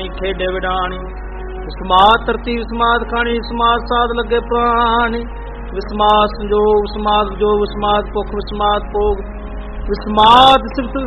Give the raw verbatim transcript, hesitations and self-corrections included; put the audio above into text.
ਖੇਡੇ ਵਿਡਾਣੀ। ਵਿਸਮਾਦ ਧਰਤੀ ਵਿਸਮਾਦ ਖਾਣੀ, ਵਿਸਮਾਦ ਸਾਧ ਲੱਗੇ ਪ੍ਰਾਣੀ। ਵਿਸਮਾਦ ਸੰਜੋਗ ਵਿਸਮਾਦ ਜੋ ਵਿਸਮਾਦ ਭੁੱਖ ਵਿਸਮਾਦ ਭੋਗ। ਵਿਸਮਾਦ ਸਿਫਤ